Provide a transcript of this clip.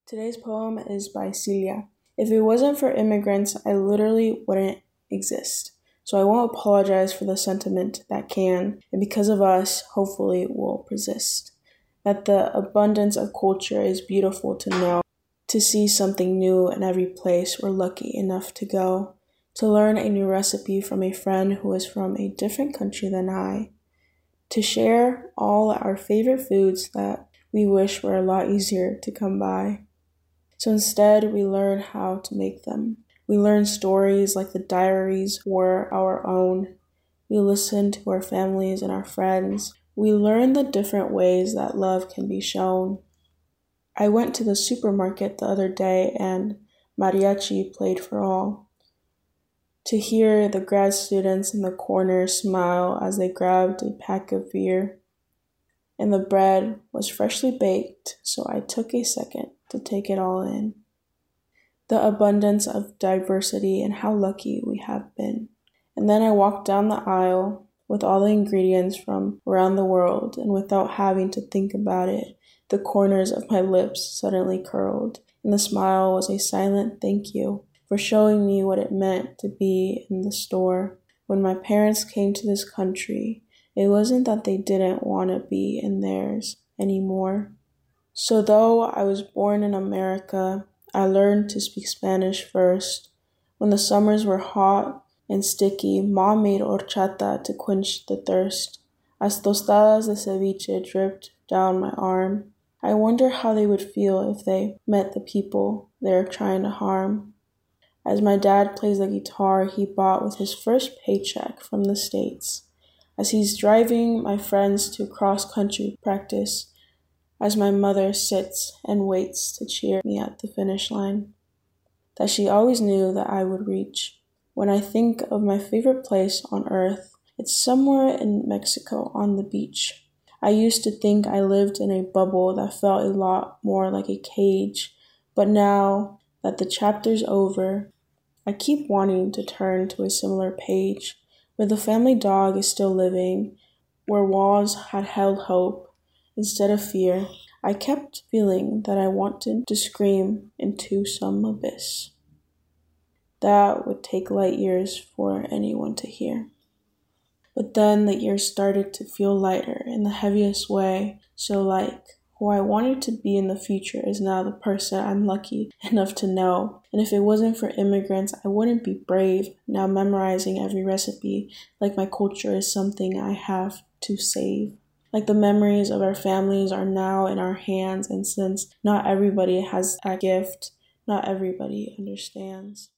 Today's poem is by Celia. If it wasn't for immigrants, I literally wouldn't exist. So I won't apologize for the sentiment that can, and because of us, hopefully will persist. That the abundance of culture is beautiful to know, to see something new in every place we're lucky enough to go, to learn a new recipe from a friend who is from a different country than I, to share all our favorite foods that we wish were a lot easier to come by. So instead, we learn how to make them. We learn stories like the diaries were our own. We listen to our families and our friends. We learn the different ways that love can be shown. I went to the supermarket the other day and mariachi played for all. To hear the grad students in the corner smile as they grabbed a pack of beer. And the bread was freshly baked, so I took a second to take it all in. The abundance of diversity and how lucky we have been. And then I walked down the aisle with all the ingredients from around the world, and without having to think about it, the corners of my lips suddenly curled, and the smile was a silent thank you for showing me what it meant to be in the store. When my parents came to this country, it wasn't that they didn't want to be in theirs anymore. So though I was born in America, I learned to speak Spanish first. When the summers were hot and sticky, Mom made horchata to quench the thirst. As tostadas de ceviche dripped down my arm. I wonder how they would feel if they met the people they're trying to harm. As my dad plays the guitar he bought with his first paycheck from the States. As he's driving my friends to cross-country practice, as my mother sits and waits to cheer me at the finish line, that she always knew that I would reach. When I think of my favorite place on earth, it's somewhere in Mexico on the beach. I used to think I lived in a bubble that felt a lot more like a cage, but now that the chapter's over, I keep wanting to turn to a similar page, where the family dog is still living, where walls had held hope instead of fear. I kept feeling that I wanted to scream into some abyss. That would take light years for anyone to hear. But then the years started to feel lighter in the heaviest way, so like who I wanted to be in the future is now the person I'm lucky enough to know. And if it wasn't for immigrants, I wouldn't be brave, now memorizing every recipe, like my culture is something I have to save. Like the memories of our families are now in our hands, and since not everybody has a gift, not everybody understands.